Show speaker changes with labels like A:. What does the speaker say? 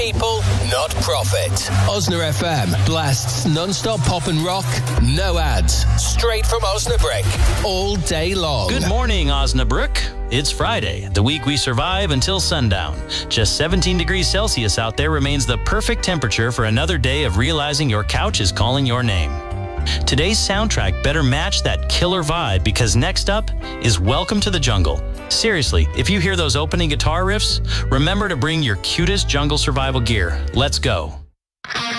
A: people, not profit. Osna FM blasts non-stop pop and rock, no ads, straight from Osnabrück, all day long.
B: Good morning, Osnabrück. It's Friday, the week we survive until sundown. Just 17 degrees Celsius out there remains the perfect temperature for another day of realizing your couch is calling your name. Today's soundtrack better match that killer vibe, because next up is Welcome to the Jungle. Seriously, if you hear those opening guitar riffs, remember to bring your cutest jungle survival gear. Let's go.